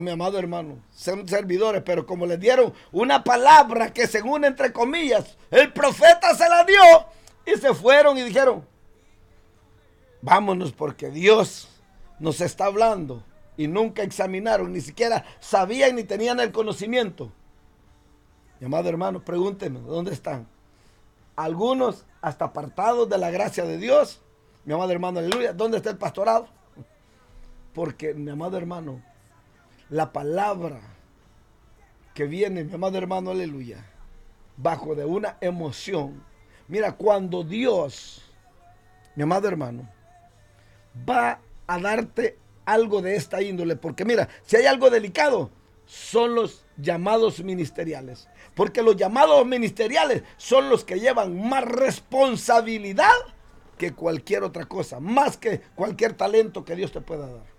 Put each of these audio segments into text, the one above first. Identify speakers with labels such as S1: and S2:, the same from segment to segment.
S1: mi amado hermano, son servidores, pero como les dieron una palabra que según entre comillas, el profeta se la dio y se fueron y dijeron, vámonos porque Dios nos está hablando y nunca examinaron, ni siquiera sabían ni tenían el conocimiento. Mi amado hermano, pregúnteme, ¿dónde están? Algunos hasta apartados de la gracia de Dios. Mi amado hermano, aleluya, ¿dónde está el pastorado? Porque, mi amado hermano, la palabra que viene, mi amado hermano, aleluya, bajo de una emoción. Mira, cuando Dios, mi amado hermano, va a darte algo de esta índole, porque mira, si hay algo delicado, son los llamados ministeriales, porque los llamados ministeriales son los que llevan más responsabilidad que cualquier otra cosa, más que cualquier talento que Dios te pueda dar.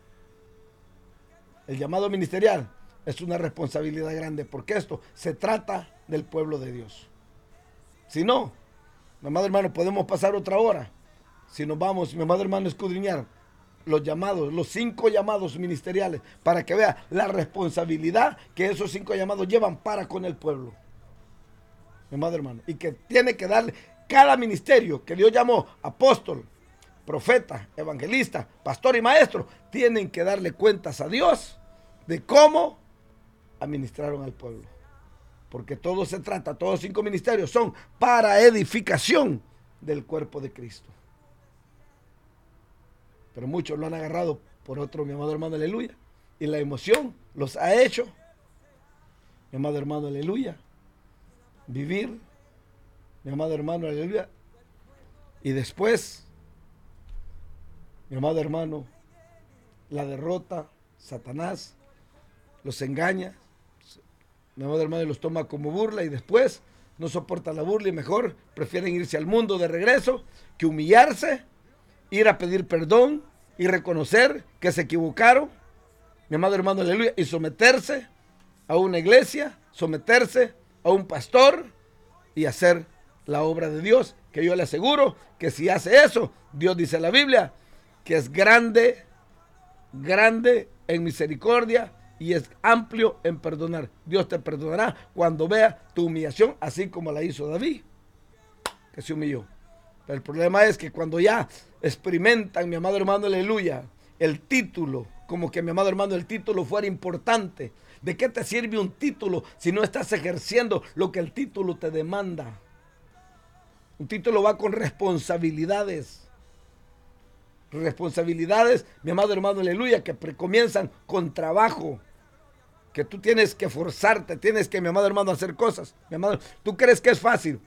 S1: El llamado ministerial es una responsabilidad grande, porque esto se trata del pueblo de Dios. Si no, mi amado hermano, podemos pasar otra hora. Si nos vamos, mi amado hermano, a escudriñar los llamados, los 5 llamados ministeriales, para que vea la responsabilidad que esos 5 llamados llevan para con el pueblo. Mi amado hermano, y que tiene que darle cada ministerio que Dios llamó apóstol, profeta, evangelista, pastor y maestro, tienen que darle cuentas a Dios de cómo administraron al pueblo. Porque todo se trata, todos 5 ministerios son para edificación del cuerpo de Cristo. Pero muchos lo han agarrado por otro, mi amado hermano, aleluya. Y la emoción los ha hecho, mi amado hermano, aleluya, vivir, mi amado hermano, aleluya. Y después, mi amado hermano, la derrota, Satanás los engaña, mi amado hermano, los toma como burla y después no soportan la burla y mejor prefieren irse al mundo de regreso que humillarse, ir a pedir perdón y reconocer que se equivocaron, mi amado hermano, aleluya, y someterse a una iglesia, someterse a un pastor y hacer la obra de Dios, que yo le aseguro que si hace eso, Dios dice en la Biblia que es grande, grande en misericordia y es amplio en perdonar. Dios te perdonará cuando vea tu humillación, así como la hizo David, que se humilló. Pero el problema es que cuando ya experimentan, mi amado hermano, aleluya, el título, como que mi amado hermano, el título fuera importante. ¿De qué te sirve un título si no estás ejerciendo lo que el título te demanda? Un título va con responsabilidades. Responsabilidades, mi amado hermano, aleluya, que comienzan con trabajo. Que tú tienes que forzarte, tienes que, mi amado hermano, hacer cosas. Mi amado, ¿tú crees que es fácil?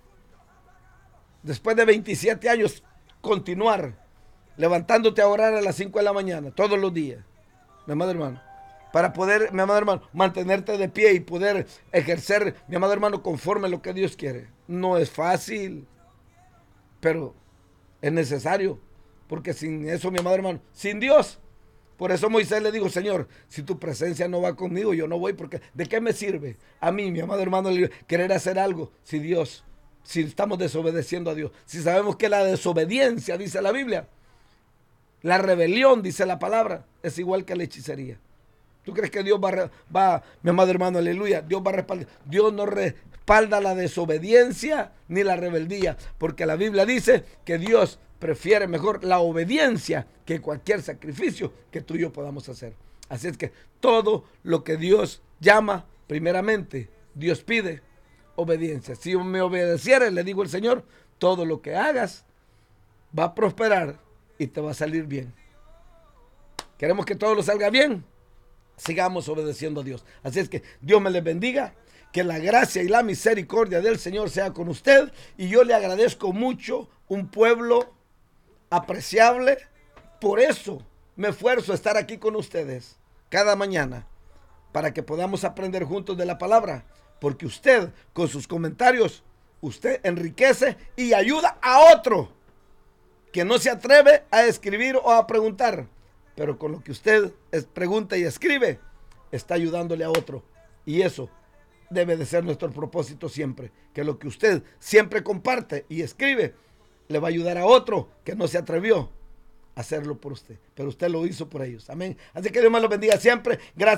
S1: Después de 27 años, continuar levantándote a orar a las 5 de la mañana, todos los días, mi amado hermano, para poder, mi amado hermano, mantenerte de pie y poder ejercer, mi amado hermano, conforme a lo que Dios quiere. No es fácil, pero es necesario, porque sin eso, mi amado hermano, sin Dios, por eso Moisés le dijo, Señor, si tu presencia no va conmigo, yo no voy, porque ¿de qué me sirve a mí, mi amado hermano, querer hacer algo si Dios, si estamos desobedeciendo a Dios? Si sabemos que la desobediencia, dice la Biblia, la rebelión, dice la palabra, es igual que la hechicería. ¿Tú crees que Dios va, mi amado hermano, aleluya, Dios va a respaldar? Dios no respalda la desobediencia ni la rebeldía, porque la Biblia dice que Dios prefiere mejor la obediencia que cualquier sacrificio que tú y yo podamos hacer. Así es que todo lo que Dios llama, primeramente, Dios pide obediencia. Si me obedecieres, le digo al Señor, todo lo que hagas va a prosperar y te va a salir bien. Queremos que todo lo salga bien, sigamos obedeciendo a Dios. Así es que Dios me les bendiga, que la gracia y la misericordia del Señor sea con usted, y yo le agradezco mucho, un pueblo apreciable. Por eso me esfuerzo a estar aquí con ustedes cada mañana, para que podamos aprender juntos de la palabra, porque usted, con sus comentarios, usted enriquece y ayuda a otro que no se atreve a escribir o a preguntar, pero con lo que usted pregunta y escribe, está ayudándole a otro. Y eso debe de ser nuestro propósito siempre, que lo que usted siempre comparte y escribe, le va a ayudar a otro que no se atrevió hacerlo por usted, pero usted lo hizo por ellos. Amén. Así que Dios me los bendiga siempre. Gracias.